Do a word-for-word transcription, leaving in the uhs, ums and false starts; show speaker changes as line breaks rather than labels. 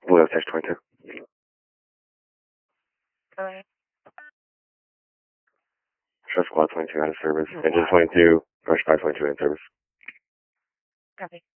Blue F X twenty-two.
Alright.
Stress Squad twenty-two out of service. Engine twenty-two, Rush five twenty-two in service.
Copy.